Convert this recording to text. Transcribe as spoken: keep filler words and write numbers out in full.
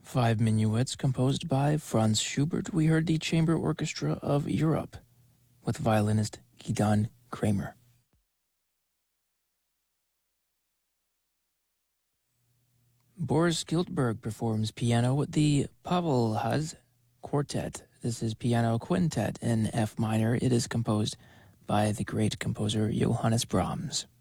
Five minuets composed by Franz Schubert. We heard the Chamber Orchestra of Europe with violinist Gidon Kremer. Boris Giltberg performs piano with the Pavelhaz Quartet. This is piano quintet in F minor. It is composed by the great composer Johannes Brahms.